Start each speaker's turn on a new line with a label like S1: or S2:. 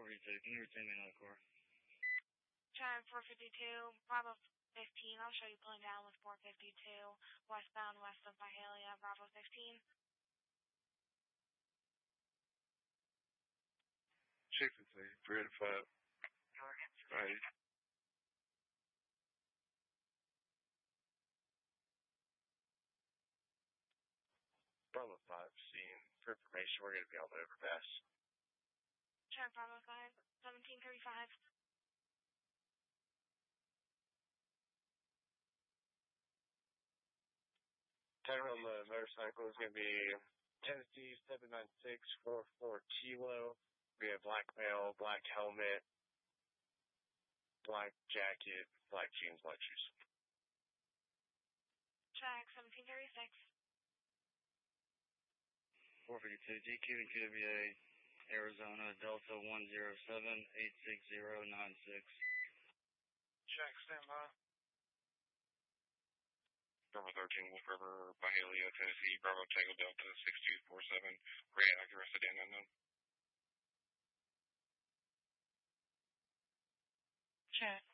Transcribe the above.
S1: 442. Can you retain me another core?
S2: Chime 452, Bravo 15. I'll show you pulling down with 452, westbound west of Byhalia, Bravo 15.
S3: 305. Right. Bravo 5, seeing for information, we're going to be able to overpass.
S2: Chime Bravo 5, 1735.
S3: Time on the motorcycle is going to be Tennessee 79644 Kilo. We have black male, black helmet, black jacket, black jeans, black shoes.
S2: Track 1736.
S1: 452, DQ and QWA, Arizona, Delta 107-86096.
S3: Check, stand by. Bravo 13, Wolf River, Byhalia, Tennessee, Bravo Tango Delta 6247, react the rest of the unknown.
S2: Check.